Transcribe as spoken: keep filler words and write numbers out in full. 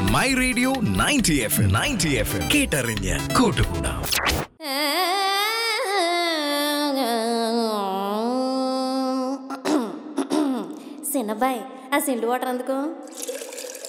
My radio ninety F M ninety F M കേട്ടറിഞ്ഞ് കൂട്ടുകൂടാം. సిన్నబాయ్ ఆ సిండు వాటర్ అందుకో.